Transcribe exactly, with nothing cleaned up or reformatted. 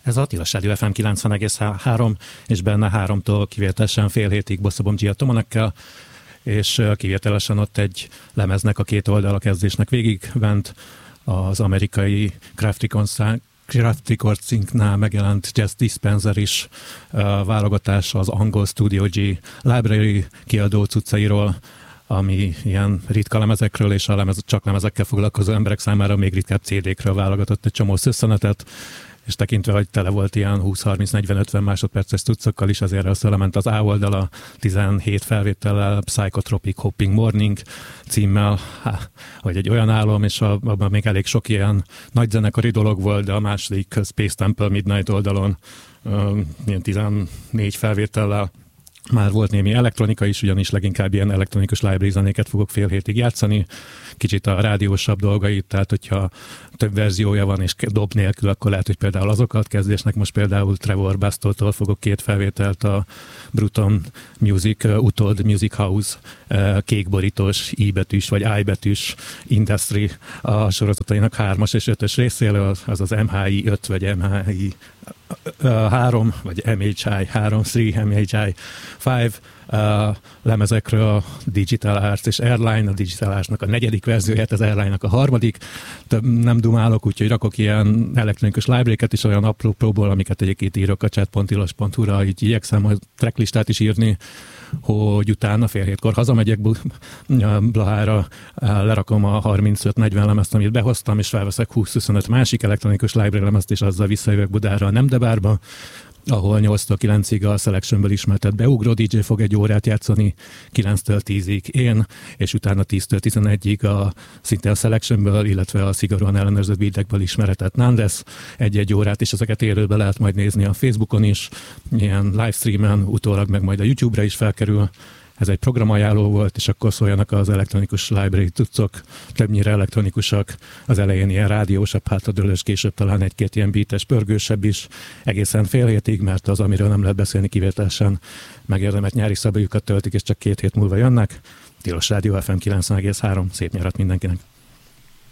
Ez a Tilos Rádió ef em kilencven egész három, és benne háromtól kivételesen fél hétig Bosszabom Gia Tomonekkel, és kivételesen ott egy lemeznek a két oldala kezdésnek végigment az amerikai Craft Records-nál megjelent Jazz Dispenser is uh, válogatás az angol Studio G Library kiadó cuccairól, ami ilyen ritka lemezekről és a lemez, csak lemezekkel foglalkozó emberek számára még ritkább cé dékről válogatott egy csomó szösszenetet, és tekintve, hogy tele volt ilyen húsz harminc negyven ötven másodperces cuccokkal is, azért összelement az A oldala tizenhét felvétellel, Psychotropic Hopping Morning címmel, hogy egy olyan álom, és abban még elég sok ilyen nagy zenekari dolog volt, de a második Space Temple Midnight oldalon ilyen tizennégy felvétellel már volt némi elektronika is, ugyanis leginkább ilyen elektronikus library zenéket fogok fél hétig játszani, kicsit a rádiósabb dolgait, tehát hogyha több verziója van és dob nélkül, akkor lehet, hogy például azokat kezdésnek most például Trevor Bastoltól fogok két felvételt, a Bruton Music, uh, utold Music House uh, kékborítós I betűs vagy I betűs Industry a sorozatainak hármas és ötös részéről, az az em há i öt vagy em há i három, vagy em há i három, három, em há i öt uh, lemezekről, a Digital Arts és Airline, a Digital Arts-nak a negyedik verzióját, az Airline-nak a harmadik. Több nem dumálok, úgyhogy rakok ilyen elektronikus library-ket is olyan apró próból, amiket egyébként írok a chat pont tilos pont hu-ra, így igyekszem a tracklistát is írni, hogy utána fél hétkor hazamegyek Blahára, lerakom a harmincöt negyven lemezt, amit behoztam, és felveszek húsz-huszonöt másik elektronikus library lemezt, és azzal visszajövök Budára, a Nemdebárba, ahol nyolctól kilencig a Selectionből ismertett beugró dé dzsé fog egy órát játszani, kilenctől tízig én, és utána tíztől tizenegyig a, szinte a Selectionből, illetve a szigorúan ellenőrzött beatekből ismeretett Nandes egy-egy órát, és ezeket élőben lehet majd nézni a Facebookon is, ilyen livestreamen, utólag meg majd a YouTube-ra is felkerül. Ez egy programajánló volt, és akkor szóljanak az elektronikus library cuccok, többnyire elektronikusak, az elején ilyen rádiósabb, hátradőlős, később talán egy-két ilyen beates, pörgősebb is, egészen fél hétig, mert az, amiről nem lehet beszélni kivételesen, megérdemelt nyári szabályokat töltik, és csak két hét múlva jönnek. Tilos Rádió ef em kilencven egész három, szép nyarat mindenkinek!